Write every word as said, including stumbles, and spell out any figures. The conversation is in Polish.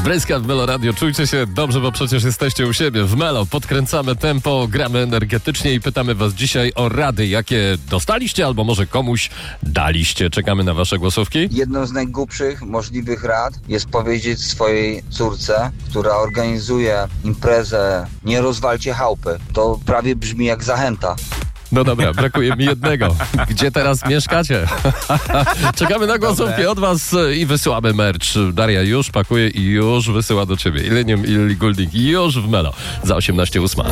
Bryska w Melo Radio. Czujcie się dobrze, bo przecież jesteście u siebie w Melo. Podkręcamy tempo, gramy energetycznie i pytamy was dzisiaj o rady, jakie dostaliście albo może komuś daliście. Czekamy na wasze głosówki. Jedną z najgłupszych możliwych rad jest powiedzieć swojej córce, która organizuje imprezę "nie rozwalcie chałupy". To prawie brzmi jak zachęta. No dobra, brakuje mi jednego. Gdzie teraz mieszkacie? Czekamy na głosówki od was i wysyłamy merch. Daria już pakuje i już wysyła do ciebie. Illenium Illy Goulding już w Melo. Za osiemnaście ósma.